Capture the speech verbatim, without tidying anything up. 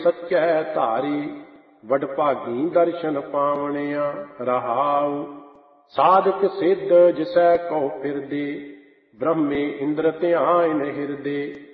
ਸੱਚੈ ਧਾਰੀ, ਵਡਭਾਗੀ ਦਰਸ਼ਨ ਪਾਵਣਿਆ। ਰਹਾਉ ਸਾਧਕ ਸਿੱਧ ਜਿਸੈ ਕਉ ਫਿਰਦੇ, ਬ੍ਰਹਮੇ ਇੰਦਰ ਧਿਆਨ ਹਿਰਦੇ।